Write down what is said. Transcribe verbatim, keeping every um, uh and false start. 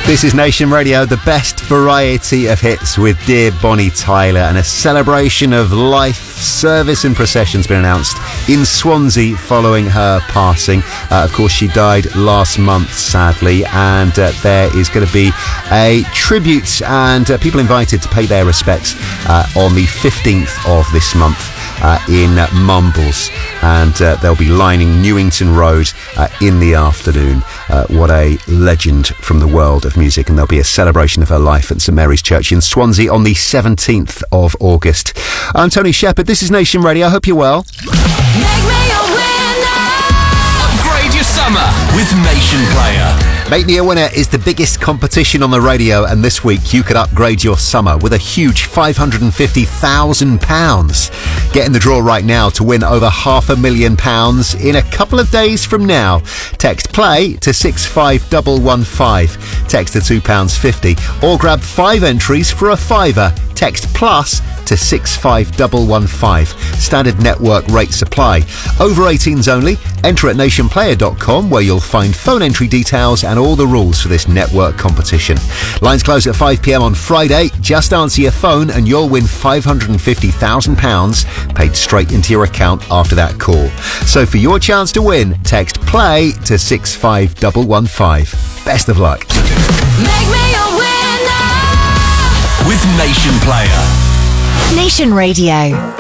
This is Nation Radio, the best variety of hits with dear Bonnie Tyler, and a celebration of life, service and procession's been announced in Swansea following her passing. Uh, of course, she died last month, sadly, and uh, there is going to be a tribute and uh, people invited to pay their respects uh, on the fifteenth of this month. Uh, in uh, Mumbles, and uh, they'll be lining Newington Road uh, in the afternoon. Uh, what a legend from the world of music, and there'll be a celebration of her life at St Mary's Church in Swansea on the seventeenth of August. I'm Tony Shepherd, this is Nation Radio, I hope you're well. Make me a winner. Upgrade your summer with Nation Player. Make Me a Winner is the biggest competition on the radio, and this week you could upgrade your summer with a huge five hundred fifty thousand pounds. Get in the draw right now to win over half a million pounds in a couple of days from now. Text PLAY to six five one one five. Text to two pounds fifty, or grab five entries for a fiver. Text PLUS to six five one one five. Standard network rates apply. Over eighteens only. Enter at nation player dot com, where you'll find phone entry details and all the rules for this network competition. Lines close at five p m on Friday. Just answer your phone and you'll win five hundred fifty thousand pounds paid straight into your account after that call. So for your chance to win, text PLAY to six five one one five. Best of luck. Make me a winner. With Nation Player. Nation Radio.